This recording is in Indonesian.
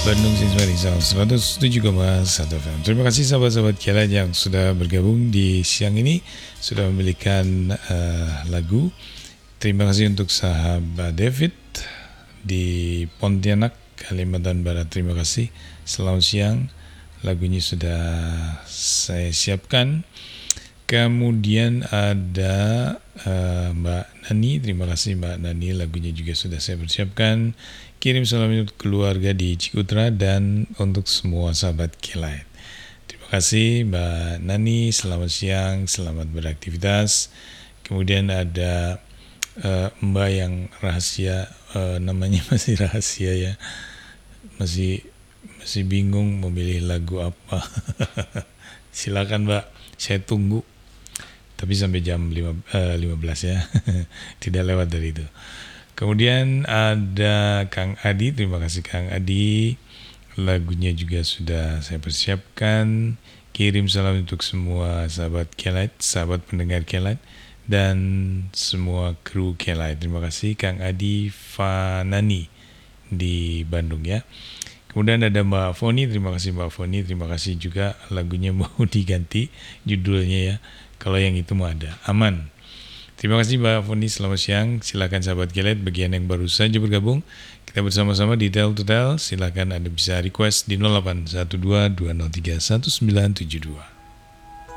Bandung Siswa Rizal 107,1 FM. Terima kasih sahabat-sahabat Kialat yang sudah bergabung di siang ini, sudah memberikan lagu. Terima kasih untuk sahabat David di Pontianak, Kalimantan Barat. Terima kasih. Selamat siang. Lagunya sudah saya siapkan. Kemudian ada Mbak Nani. Terima kasih Mbak Nani. Lagunya juga sudah saya persiapkan. Kirim salam untuk keluarga di Cikutra dan untuk semua sahabat Kilat. Terima kasih Mbak Nani. Selamat siang. Selamat beraktivitas. Kemudian ada Mbak yang rahasia, namanya masih rahasia ya. Masih bingung memilih lagu apa. Silakan Mbak, saya tunggu. Tapi sampai jam 15 ya. Tidak lewat dari itu. Kemudian ada Kang Adi. Terima kasih Kang Adi. Lagunya juga sudah saya persiapkan. Kirim salam untuk semua sahabat Kilat, sahabat pendengar Kilat, dan semua kru Kilat. Terima kasih Kang Adi Fanani di Bandung ya. Kemudian ada Mbak Foni. Terima kasih Mbak Foni. Terima kasih juga, lagunya mau diganti judulnya ya. Kalau yang itu mau ada, aman. Terima kasih Mbak Foni, selamat siang. Silakan sahabat Kilat, bagian yang baru saja bergabung, kita bersama-sama di Tel to Tel. Silakan Anda bisa request di 0812 203 1972.